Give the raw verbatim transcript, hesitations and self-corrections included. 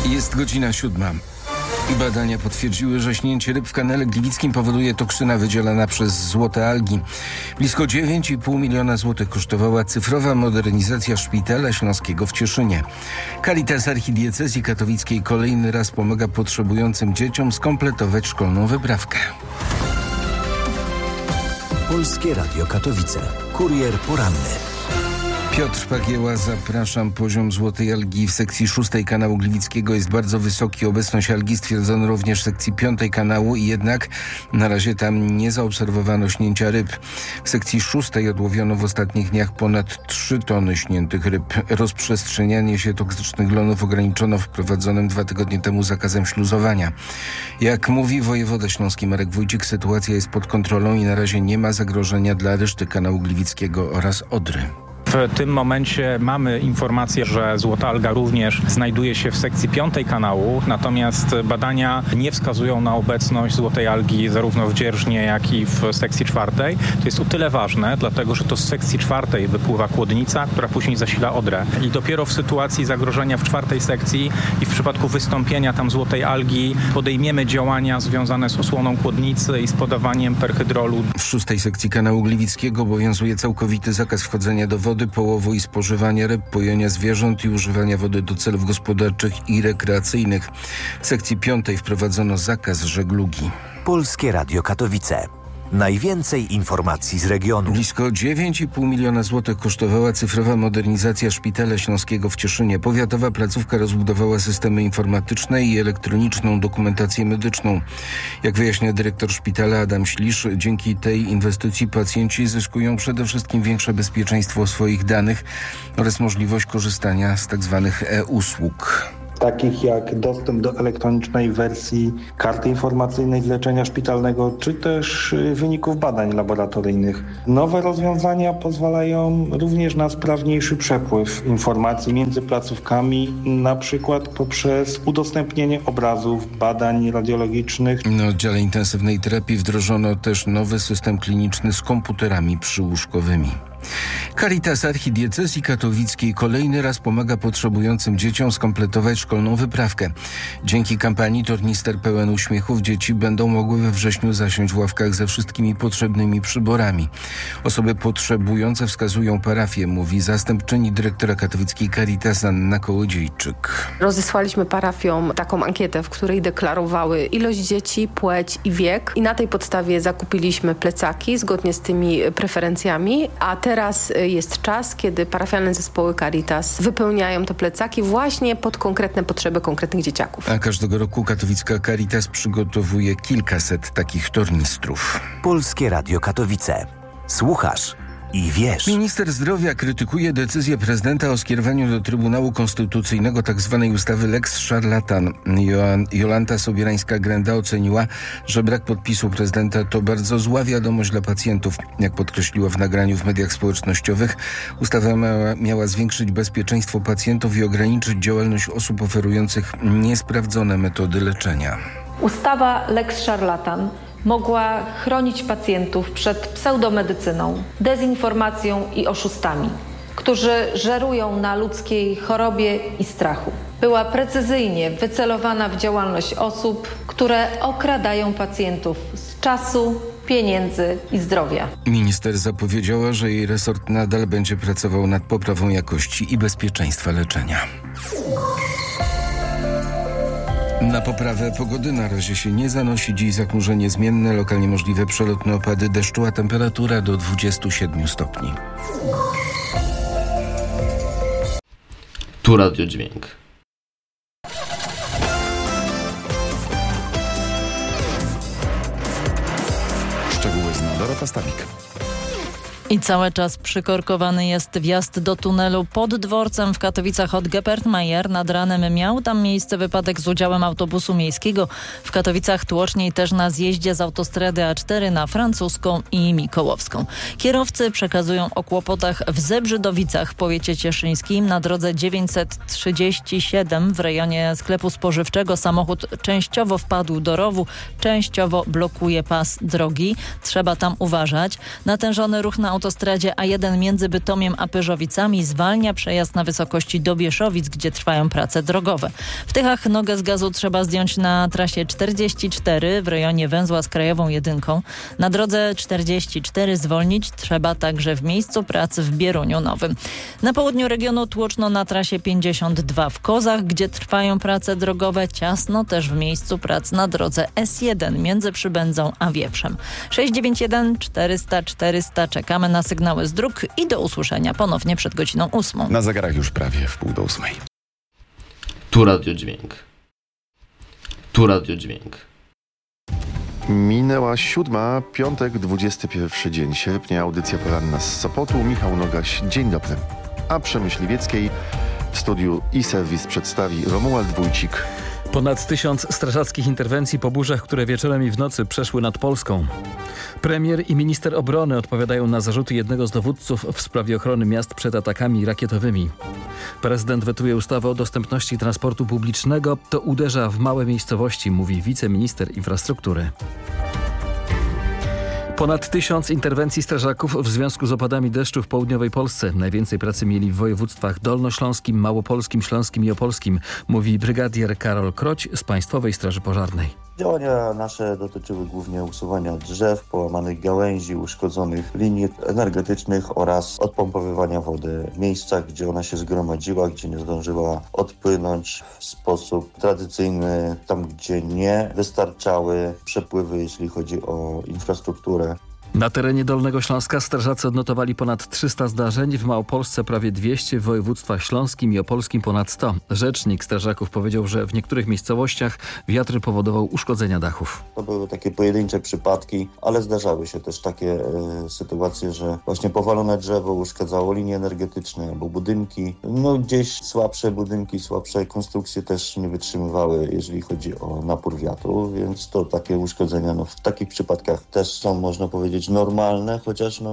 Jest godzina siódma. Badania potwierdziły, że śnięcie ryb w kanale gliwickim powoduje toksyna wydzielana przez złote algi. Blisko dziewięć i pół miliona złotych kosztowała cyfrowa modernizacja Szpitala Śląskiego w Cieszynie. Caritas Archidiecezji Katowickiej kolejny raz pomaga potrzebującym dzieciom skompletować szkolną wyprawkę. Polskie Radio Katowice. Kurier poranny. Piotr Pagieła, zapraszam. Poziom złotej algi w sekcji szóstej kanału gliwickiego jest bardzo wysoki. Obecność algi stwierdzono również w sekcji piątej kanału i jednak na razie tam nie zaobserwowano śnięcia ryb. W sekcji szóstej odłowiono w ostatnich dniach ponad trzy tony śniętych ryb. Rozprzestrzenianie się toksycznych glonów ograniczono wprowadzonym dwa tygodnie temu zakazem śluzowania. Jak mówi wojewoda śląski Marek Wójcik, sytuacja jest pod kontrolą i na razie nie ma zagrożenia dla reszty kanału gliwickiego oraz Odry. W tym momencie mamy informację, że złota alga również znajduje się w sekcji piątej kanału, natomiast badania nie wskazują na obecność złotej algi zarówno w dzierżnie, jak i w sekcji czwartej. To jest o tyle ważne, dlatego że to z sekcji czwartej wypływa Kłodnica, która później zasila Odrę. I dopiero w sytuacji zagrożenia w czwartej sekcji i w przypadku wystąpienia tam złotej algi podejmiemy działania związane z osłoną Kłodnicy i z podawaniem perhydrolu. W szóstej sekcji kanału gliwickiego obowiązuje całkowity zakaz wchodzenia do wody, połowu i spożywania ryb, pojenia zwierząt i używania wody do celów gospodarczych i rekreacyjnych. W sekcji piątej wprowadzono zakaz żeglugi. Polskie Radio Katowice. Najwięcej informacji z regionu. Blisko dziewięć i pół miliona złotych kosztowała cyfrowa modernizacja Szpitala Śląskiego w Cieszynie. Powiatowa placówka rozbudowała systemy informatyczne i elektroniczną dokumentację medyczną. Jak wyjaśnia dyrektor szpitala Adam Ślisz, dzięki tej inwestycji pacjenci zyskują przede wszystkim większe bezpieczeństwo swoich danych oraz możliwość korzystania z tzw. e-usług. Takich jak dostęp do elektronicznej wersji karty informacyjnej z leczenia szpitalnego, czy też wyników badań laboratoryjnych. Nowe rozwiązania pozwalają również na sprawniejszy przepływ informacji między placówkami, na przykład poprzez udostępnienie obrazów, badań radiologicznych. Na oddziale intensywnej terapii wdrożono też nowy system kliniczny z komputerami przyłóżkowymi. Caritas Archidiecezji Katowickiej kolejny raz pomaga potrzebującym dzieciom skompletować szkolną wyprawkę. Dzięki kampanii Tornister pełen uśmiechów dzieci będą mogły we wrześniu zasiąść w ławkach ze wszystkimi potrzebnymi przyborami. Osoby potrzebujące wskazują parafię, mówi zastępczyni dyrektora katowickiej Caritas Anna Kołodziejczyk. Rozesłaliśmy parafiom taką ankietę, w której deklarowały ilość dzieci, płeć i wiek i na tej podstawie zakupiliśmy plecaki zgodnie z tymi preferencjami, a teraz jest czas, kiedy parafialne zespoły Caritas wypełniają te plecaki właśnie pod konkretne potrzeby konkretnych dzieciaków. A każdego roku katowicka Caritas przygotowuje kilkaset takich tornistrów. Polskie Radio Katowice. Słuchasz i wiesz. Minister zdrowia krytykuje decyzję prezydenta o skierowaniu do Trybunału Konstytucyjnego tzw. ustawy Lex Szarlatan. Joan, Jolanta Sobierańska-Grenda oceniła, że brak podpisu prezydenta to bardzo zła wiadomość dla pacjentów. Jak podkreśliła w nagraniu w mediach społecznościowych, ustawa miała, miała zwiększyć bezpieczeństwo pacjentów i ograniczyć działalność osób oferujących niesprawdzone metody leczenia. Ustawa Lex Szarlatan mogła chronić pacjentów przed pseudomedycyną, dezinformacją i oszustami, którzy żerują na ludzkiej chorobie i strachu. Była precyzyjnie wycelowana w działalność osób, które okradają pacjentów z czasu, pieniędzy i zdrowia. Minister zapowiedziała, że jej resort nadal będzie pracował nad poprawą jakości i bezpieczeństwa leczenia. Na poprawę pogody na razie się nie zanosi. Dziś zachmurzenie zmienne, lokalnie możliwe przelotne opady deszczu, a temperatura do dwudziestu siedmiu stopni. Tu Radio Dźwięk. Szczegóły zna Dorota Stawik. I cały czas przykorkowany jest wjazd do tunelu pod dworcem w Katowicach od Gepertmeier. Nad ranem miał tam miejsce wypadek z udziałem autobusu miejskiego. W Katowicach tłoczniej też na zjeździe z autostrady A cztery na Francuską i Mikołowską. Kierowcy przekazują o kłopotach w Zebrzydowicach w powiecie cieszyńskim. Na drodze dziewięćset trzydzieści siedem w rejonie sklepu spożywczego samochód częściowo wpadł do rowu, częściowo blokuje pas drogi. Trzeba tam uważać. Natężony ruch na autostradzie A jeden między Bytomiem a Pyrzowicami zwalnia przejazd na wysokości do Bieszowic, gdzie trwają prace drogowe. W Tychach nogę z gazu trzeba zdjąć na trasie czterdzieści cztery w rejonie węzła z Krajową Jedynką. Na drodze czterdzieści cztery zwolnić trzeba także w miejscu pracy w Bieruniu Nowym. Na południu regionu tłoczno na trasie pięćdziesiąt dwa w Kozach, gdzie trwają prace drogowe. Ciasno też w miejscu prac na drodze S jeden między Przybędzą a Wieprzem. sześć dziewięć jeden czterysta czterysta. Czekamy na sygnały z dróg i do usłyszenia ponownie przed godziną ósmą. Na zegarach już prawie w pół do ósmej. Tu Radio Dźwięk. Tu Radio Dźwięk. Minęła siódma, piątek, dwudziesty pierwszy dzień sierpnia. Audycja poranna z Sopotu. Michał Nogaś, dzień dobry. A Przemyśliwieckiej w studiu e-serwis przedstawi Romuald Wójcik. Ponad tysiąc strażackich interwencji po burzach, które wieczorem i w nocy przeszły nad Polską. Premier i minister obrony odpowiadają na zarzuty jednego z dowódców w sprawie ochrony miast przed atakami rakietowymi. Prezydent wetuje ustawę o dostępności transportu publicznego. To uderza w małe miejscowości, mówi wiceminister infrastruktury. Ponad tysiąc interwencji strażaków w związku z opadami deszczu w południowej Polsce. Najwięcej pracy mieli w województwach dolnośląskim, małopolskim, śląskim i opolskim, mówi brygadier Karol Kroć z Państwowej Straży Pożarnej. Działania nasze dotyczyły głównie usuwania drzew, połamanych gałęzi, uszkodzonych linii energetycznych oraz odpompowywania wody w miejscach, gdzie ona się zgromadziła, gdzie nie zdążyła odpłynąć w sposób tradycyjny, tam gdzie nie wystarczały przepływy, jeśli chodzi o infrastrukturę. Na terenie Dolnego Śląska strażacy odnotowali ponad trzysta zdarzeń, w Małopolsce prawie dwieście, w województwach śląskim i opolskim ponad sto. Rzecznik strażaków powiedział, że w niektórych miejscowościach wiatr powodował uszkodzenia dachów. To były takie pojedyncze przypadki, ale zdarzały się też takie e, sytuacje, że właśnie powalone drzewo uszkadzało linie energetyczne albo budynki. No gdzieś słabsze budynki, słabsze konstrukcje też nie wytrzymywały, jeżeli chodzi o napór wiatru, więc to takie uszkodzenia no, w takich przypadkach też są, można powiedzieć, normalne, chociaż no,